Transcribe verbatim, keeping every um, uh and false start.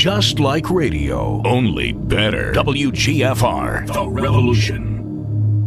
Just like radio, only better. W G F R, The Revolution.